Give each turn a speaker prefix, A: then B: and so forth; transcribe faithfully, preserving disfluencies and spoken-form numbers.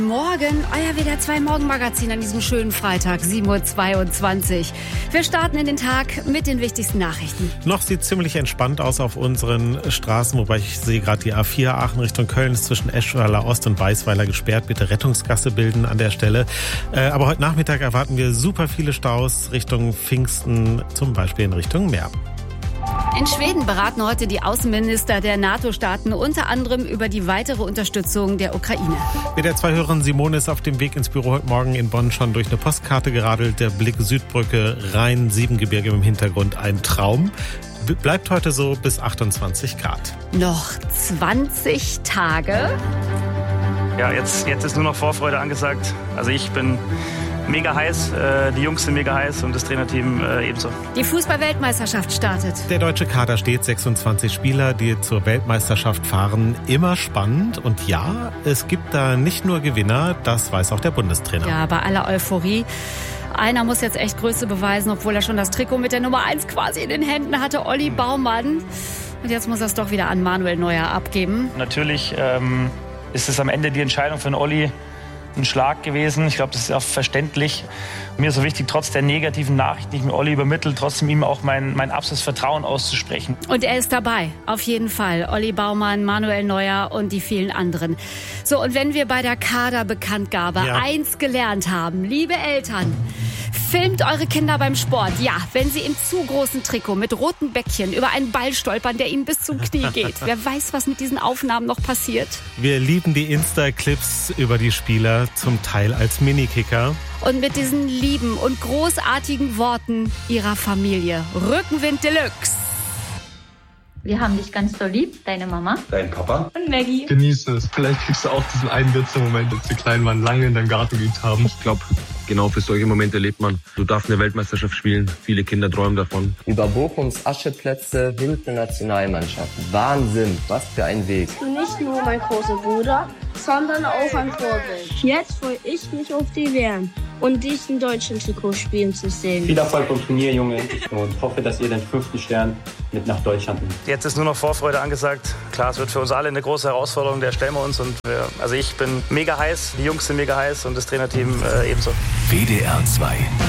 A: Morgen, euer W D R zwei Morgenmagazin an diesem schönen Freitag, sieben Uhr zweiundzwanzig. Wir starten in den Tag mit den wichtigsten Nachrichten.
B: Noch sieht ziemlich entspannt aus auf unseren Straßen, wobei ich sehe gerade die A vier Aachen Richtung Köln ist zwischen Eschweiler Ost und Weißweiler gesperrt. Bitte Rettungsgasse bilden an der Stelle. Äh, aber heute Nachmittag erwarten wir super viele Staus Richtung Pfingsten, zum Beispiel in Richtung Meer.
A: In Schweden beraten heute die Außenminister der NATO-Staaten unter anderem über die weitere Unterstützung der Ukraine.
B: W D R zwei-Hörerin Simone ist auf dem Weg ins Büro heute Morgen in Bonn schon durch eine Postkarte geradelt. Der Blick Südbrücke, Rhein, Siebengebirge im Hintergrund, ein Traum. Bleibt heute so bis achtundzwanzig Grad.
A: Noch zwanzig Tage.
C: Ja, jetzt, jetzt ist nur noch Vorfreude angesagt. Also ich bin mega heiß, äh, die Jungs sind mega heiß und das Trainerteam äh, ebenso.
A: Die Fußball-Weltmeisterschaft startet.
B: Der deutsche Kader steht, sechsundzwanzig Spieler, die zur Weltmeisterschaft fahren. Immer spannend und ja, es gibt da nicht nur Gewinner, das weiß auch der Bundestrainer.
A: Ja, bei aller Euphorie. Einer muss jetzt echt Größe beweisen, obwohl er schon das Trikot mit der Nummer eins quasi in den Händen hatte, Olli Baumann. Und jetzt muss er es doch wieder an Manuel Neuer abgeben.
C: Natürlich ähm, ist es am Ende die Entscheidung für den Olli ein Schlag gewesen. Ich glaube, das ist auch verständlich. Mir ist so wichtig, trotz der negativen Nachrichten, die ich mir Olli übermittelt, trotzdem ihm auch mein, mein absolutes Vertrauen auszusprechen.
A: Und er ist dabei, auf jeden Fall. Olli Baumann, Manuel Neuer und die vielen anderen. So, und wenn wir bei der Kaderbekanntgabe
B: ja.
A: eins gelernt haben, liebe Eltern, filmt eure Kinder beim Sport. Ja, wenn sie im zu großen Trikot mit roten Bäckchen über einen Ball stolpern, der ihnen bis zum Knie geht. Wer weiß, was mit diesen Aufnahmen noch passiert.
B: Wir lieben die Insta-Clips über die Spieler, zum Teil als Minikicker.
A: Und mit diesen lieben und großartigen Worten ihrer Familie. Rückenwind Deluxe.
D: Wir haben dich ganz doll lieb, deine Mama.
E: Dein Papa.
D: Und Maggie.
F: Genieße es. Vielleicht kriegst du auch diesen einen Witze-Moment, als die Kleinen waren lange in deinem Garten geübt haben.
E: Ich glaube, genau für solche Momente lebt man. Du darfst eine Weltmeisterschaft spielen. Viele Kinder träumen davon.
G: Über Bochums Ascheplätze hin zur Nationalmannschaft. Wahnsinn, was für ein Weg.
H: Nicht nur mein großer Bruder, sondern auch ein Vorbild. Jetzt freue ich mich auf die W M und dich in deutschen Trikot spielen zu sehen.
I: Viel Erfolg beim Turnier, Junge, und hoffe, dass ihr den fünften Stern mit nach Deutschland nimmt.
C: Jetzt ist nur noch Vorfreude angesagt. Klar, es wird für uns alle eine große Herausforderung, der stellen wir uns. Und wir, also ich bin mega heiß, die Jungs sind mega heiß und das Trainerteam äh, ebenso.
J: W D R zwei